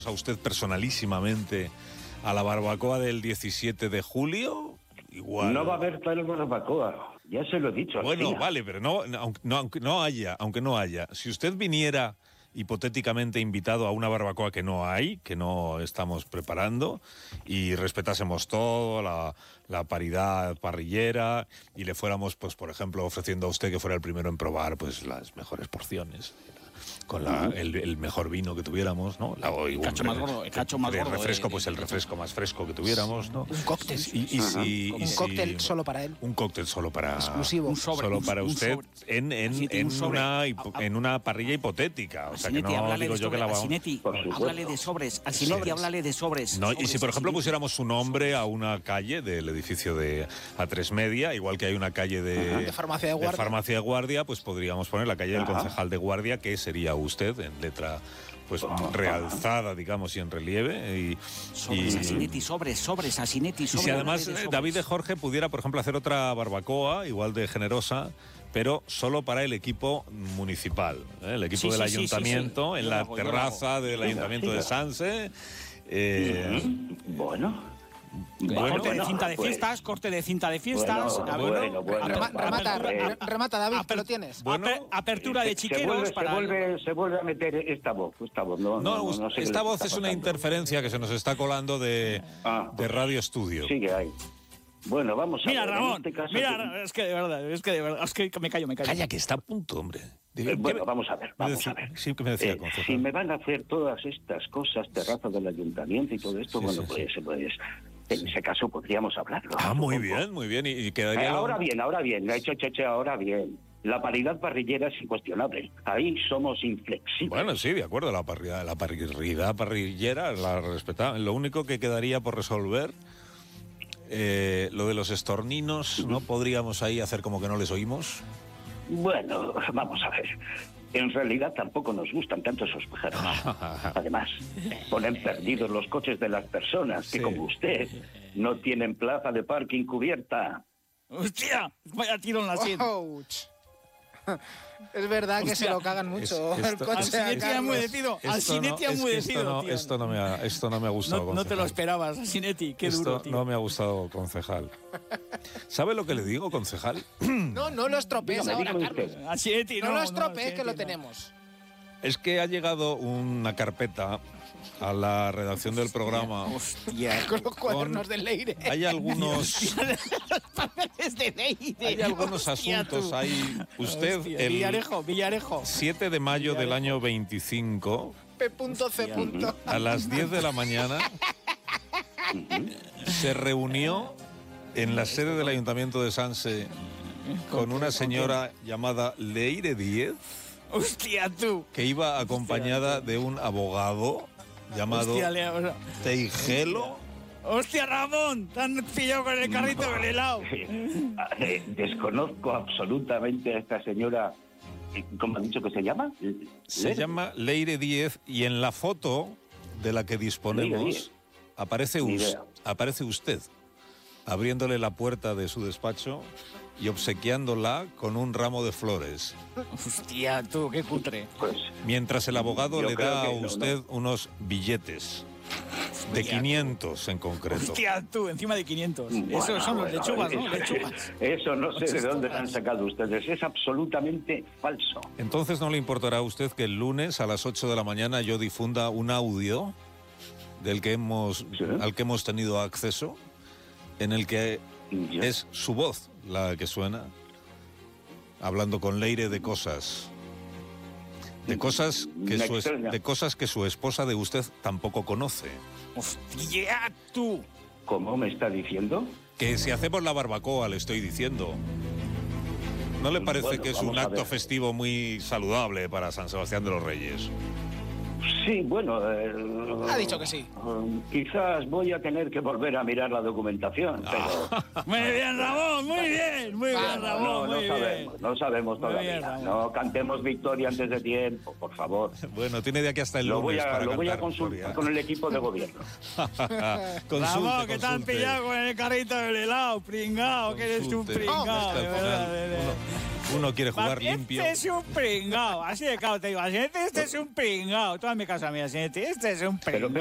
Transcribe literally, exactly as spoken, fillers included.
a usted personalísimamente a la barbacoa del diecisiete de julio, igual... No va a haber tal barbacoa, ya se lo he dicho. Bueno, Alcina. vale, pero no, no, no, aunque no haya, aunque no haya, si usted viniera hipotéticamente invitado a una barbacoa que no hay, que no estamos preparando, y respetásemos todo, la, la paridad parrillera, y le fuéramos, pues, por ejemplo, ofreciendo a usted que fuera el primero en probar, pues, las mejores porciones, con la, el, el mejor vino que tuviéramos, ¿no? La, el un, cacho más gordo, el cacho más de gordo. refresco, de, pues el de, refresco más fresco que tuviéramos, ¿no? Un cóctel. Y, y si, un y si, cóctel solo para él. Un cóctel solo para... Exclusivo. Un sobre, solo un, para un usted sobre. en, en, Asinetti, en, un sobre. una, en una parrilla hipotética. O sea, que Asinetti, no háblale digo de yo que la sobres. vamos... Asinetti, háblale de sobres. Asinetti, háblale de sobres. No, sobres, y si, por ejemplo, Asinetti. pusiéramos su nombre a una calle del edificio de A tres Media, igual que hay una calle de, de farmacia de guardia, de farmacia de guardia, pues podríamos poner la calle del Ajá. concejal de guardia, que sería usted, en letra pues realzada, digamos, y en relieve. Y, Sobres, y, Asinetti, sobres, sobres, Asinetti, y sobres. si además háblale de sobres. David de Jorge pudiera, por ejemplo, hacer otra barbacoa, igual de generosa, pero solo para el equipo municipal, ¿eh? El equipo Sí, del sí, sí, ayuntamiento, sí, sí. en Yo la lo hago, yo lo terraza hago. del ayuntamiento Venga, de siga. Sanse. Eh, Mm, Bueno. Bueno, corte de bueno, cinta de pues, fiestas, corte de cinta de fiestas. Bueno, a- bueno, bueno, Rema- vamos remata, a ver. re- remata, David, que Aper- lo tienes. Bueno, aper- apertura de Se chiqueros vuelve, para... se, vuelve, se vuelve a meter esta voz, esta voz. No, No, no, no, no sé qué esta les voz está es una pasando. interferencia que se nos está colando de, Ah, de Radio Estudio. Sigue ahí. Bueno, vamos a Mira, ver. en Ramón, este caso, mira, es que de verdad, es que de verdad, es que me callo, me callo. Calla, que está a punto, hombre. Eh, bueno, vamos a ver, Me vamos decía- a ver. sí, que me decía, Eh, concejal. si me van a hacer todas estas cosas, terraza del ayuntamiento y todo esto, Sí, bueno, sí, pues, pues en ese caso podríamos hablarlo. Ah, muy supongo. bien, muy bien. Y, y Eh, quedaría... ahora bien, ahora bien, he hecho, hecho, hecho, ahora bien. La paridad parrillera es incuestionable. Ahí somos inflexibles. Bueno, sí, de acuerdo, la parrilla, la parrilla parrillera, la respetamos. Lo único que quedaría por resolver, eh, lo de los estorninos, ¿no podríamos ahí hacer como que no les oímos? Bueno, vamos a ver. En realidad tampoco nos gustan tanto esos pájaros. Además, ponen perdidos los coches de las personas que, Sí. como usted, no tienen plaza de parking cubierta. ¡Hostia! Vaya tiro en la sien. Ouch. Es verdad que Hostia. se lo cagan mucho. Es- el esto- coche a Asinetti ha Carlos. enmudecido. Esto Asinetti no- ha es que enmudecido, esto no, tío. esto no me ha, esto no me ha gustado, No, no te lo concejal. esperabas, Asinetti. Qué Esto duro, tío. no me ha gustado, concejal. ¿Sabe lo que le digo, concejal? No, no lo estropees Dígame, ahora, dígame Carlos. usted. Asinetti, No, no. lo estropees, Asinetti, que lo no. tenemos. Es que ha llegado una carpeta a la redacción del programa. Hostia. Con los cuadernos de Leire. Hay algunos, Papeles de Leire. hay algunos Hostia, asuntos tú. ahí. Usted, Hostia, el Villarejo, Villarejo. siete de mayo del año veinticinco, P.C. a las diez de la mañana, se reunió en la sede del Ayuntamiento de Sanse con una señora llamada Leire Díez, Hostia, tú. que iba acompañada de un abogado llamado Hostia, Leo. Teigelo. Hostia, Ramón. Te han pillado con el carrito del helado. Eh, desconozco absolutamente a esta señora. eh, ¿Cómo ha dicho que se llama? Se ¿Le? llama Leire Díez y en la foto de la que Leire disponemos Díez. aparece, Ni us- idea. aparece usted abriéndole la puerta de su despacho y obsequiándola con un ramo de flores, Hostia, tú, qué cutre. Pues mientras el abogado Yo le creo da a que no, usted unos billetes de Hostia, quinientos en concreto. Hostia, tú, encima de quinientos. bueno, Esos son los bueno, lechugas, ¿no? eso- Lechugas. Eso no sé de Muchas dónde lo todas. han sacado ustedes. Es absolutamente falso. Entonces, ¿no le importará a usted que el lunes a las ocho de la mañana yo difunda un audio del que hemos, Sí. al que hemos tenido acceso, en el que Yo- es su voz la que suena, hablando con Leire de cosas, de cosas que Me su, es- extraña. de cosas que su esposa de usted tampoco conoce. Hostia, tú. ¿Cómo me está diciendo? Que si hacemos la barbacoa, le estoy diciendo. ¿No le parece Bueno, que es un vamos a acto ver. festivo muy saludable para San Sebastián de los Reyes? Sí, bueno. eh, Ha dicho que sí. eh, quizás voy a tener que volver a mirar la documentación, pero. Muy bien, Ramón, muy bien, muy bien, no, Ramón, no, no muy bien. sabemos, no sabemos Muy todavía. bien, Ramón. No cantemos victoria antes de tiempo, por favor. Bueno, tiene de aquí hasta el Lo lunes voy a, para lo voy a cantar consultar victoria. con el equipo de gobierno. Consulte, Ramón, que te han consulte. pillado con el carrito del helado, pringao, que eres un Consulte. pringao, Es que de al verdad, final de verdad. uno- Uno quiere jugar Papi, limpio. Este es un pringao. Así de claro te digo. Este es un pringao. Tú hazme caso a mí, Asinete. Este es un pringao.